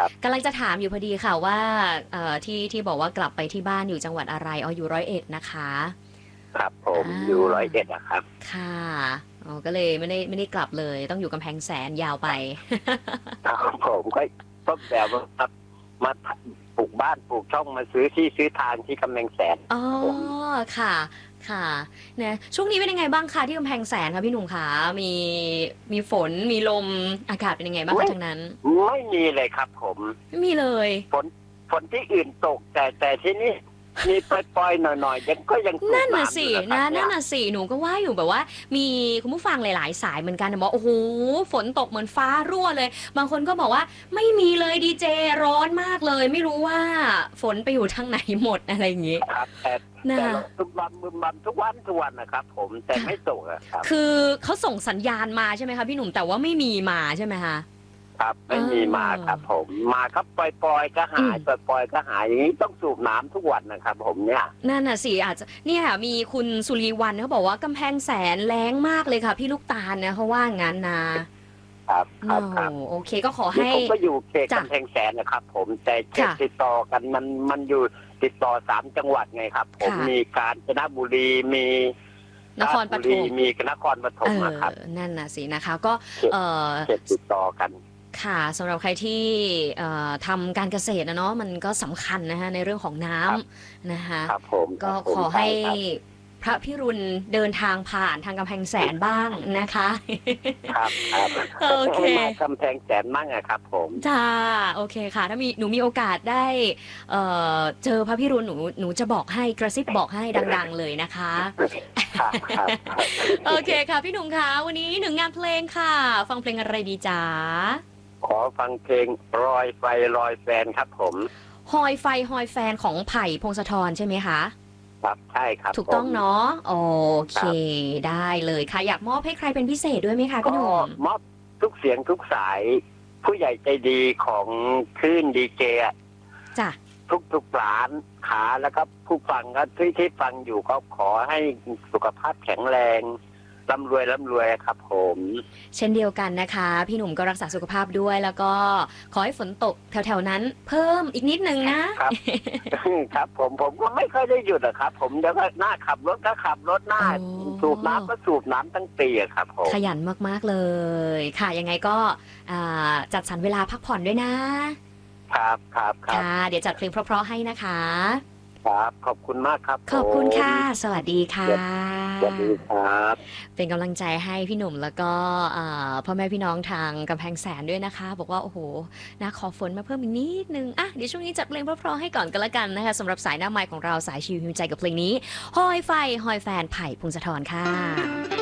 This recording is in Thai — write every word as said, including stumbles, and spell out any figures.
กำลังจะถามอยู่พอดีค่ะว่าเอ่อที่ที่บอกว่ากลับไปที่บ้านอยู่จังหวัดอะไรอ๋ออยู่ร้อยเอ็ดนะคะครับผมอ่อยู่ร้อยาเอ็ดอะครับค่ะอ๋อก็เลยไม่ได้ไม่ได้กลับเลยต้องอยู่กำแพงแสนยาวไปครับผมก็ก็แบบว่ามาปลูกบ้านปลูกช่องมาซื้อที่ซื้อทางที่กำแพงแสนอ๋อผมค่ะค่ะนะช่วงนี้เป็นยังไงบ้างคะที่กำแพงแสนคะพี่หนุ่มคะมีมีฝนมีลมอากาศเป็นยังไงบ้างคะไม่ทางนั้นไม่มีเลยครับผมไม่มีเลยฝนฝนที่อื่นตกแต่แต่ที่นี่มีปล่อยๆหน่อยๆยังก็ยังสูบนั่นน่ะน้ำอสิยู่นะครันะบเนี่ยนั่นน่ะสิหนูก็ว่าอยู่แบบว่ามีคุณผู้ฟังหลายๆสายเหมือนกันบอกโอ้โหฝนตกเหมือนฟ้ารั่วเลยบางคนก็บอกว่าไม่มีเลยดีเจร้อนมากเลยไม่รู้ว่าฝนไปอยู่ทางไหนหมดอะไรอย่างงี้ครับแต่นะแต่คะเราบึมบัมบึมบัมทุกวันทุกวันนะครับผมแต่ไม่ตกอะครับคือเขาส่งสัญญาณมาใช่ไหมคะพี่หนุ่มแต่ว่าไม่มีมาใช่ไหมคะครับเอไม่มีมาอครับผมมาครับปล่อยๆก็อืหายมปล่อยๆก็หายอย่างนี้ต้องสูบน้ำทุกวันนะครับผมเนี่ยนั่นน่ะสิอาจจะเนี่ยมีคุณสุรีวรรณเขาบอกว่ากำแพงแสนแรงมากเลยค่ะพี่ลูกตาลนะเขาว่างั้นนะครับครัโอ้บครับโอเคก็ขอนี่ให้ผมก็อยู่เขตจ้ะกำแพงแสนนะครับผมแต่เขตค่ะติดต่อกันมันมันอยู่ติดต่อสามจังหวัดไงครับผมค่ะมีกาญจนบุรีมีนคราชบุรีรปฐมมีนครปฐเออมนะครับนั่นน่ะสินะคะก็เขตเออเขตติดต่อกันค่ะสำหรับใครที่เอ่อทำการเกษตรนะเนาะมันก็สำคัญนะคะในเรื่องของน้ครับำนะคะครับผมคก็รับผมขอให้ใช่ครับพระพิรุณเดินทางผ่านทางกำแพงแสนบ้างนะคะครับครับโอเคให้มากำแพงแสนมั่งอะครับผมจ้าโอเคค่ะถ้ามีหนูมีโอกาสได้เอ่อเจอพระพิรุณหนูหนูจะบอกให้กระซิบบอกให้ดังๆเลยนะคะครับครับครับโอเคค่ะพี่หนุ่มคะวันนี้หนึ่งงานเพลงค่ะฟังเพลงอะไรดีจ๊ะขอฟังเพลงรอยไฟรอยแฟนครับผมฮอยไฟฮอยแฟนของไผ่พงศธรใช่ไหมคะครับใช่ครับถูกต้องผมเนาะโอเคครับได้เลยค่ะอยากมอบให้ใครเป็นพิเศษด้วยไหมคะพี่ก็หนุ่มมอบทุกเสียงทุกสาย ผู้ใหญ่ใจดีของคลื่นดีเจจ้ะทุกทุกๆร้านขาแล้วก็ผู้ฟังก็ที่ที่ฟังอยู่ก็ขอให้สุขภาพแข็งแรงร่ำรวยร่ำรวยครับผมเช่นเดียวกันนะคะพี่หนุ่มก็รักษาสุขภาพด้วยแล้วก็ขอให้ฝนตกแถวๆนั้นเพิ่มอีกนิดนึงนะครับ ครับผมผมก็ไม่ค่อยได้หยุดอะครับ ผมเดี๋ยวก็หน้าขับรถก็ขับรถหน้าโอ้สูบน้ำก็สูบน้ำทั้งปีอะครับผมขยันมากๆเลย ค่ะยังไงก็อ่าจัดสรรเวลาพักผ่อนด้วยนะครับครับครับค่ะเดี๋ยวจัดเพลงเพราะๆให้นะคะครับขอบคุณมากครับขอบคุณผมค่ะ สวัสดีค่ะสวัสดีครับเป็นกำลังใจให้พี่หนุ่มแล้วก็เอ่อพ่อแม่พี่น้องทางกำแพงแสนด้วยนะคะ บอกว่าโอ้โหนะขอฝนมาเพิ่มอีกนิดนึงอ่ะเดี๋ยวช่วงนี้จัดเพลงเพราะๆให้ก่อนกันละกันนะคะสำหรับสายหน้าไมค์ของเราสายชิวหิวใจกับเพลงนี้ฮอยไฟฮอยแฟนไผ่พงศธรค่ะ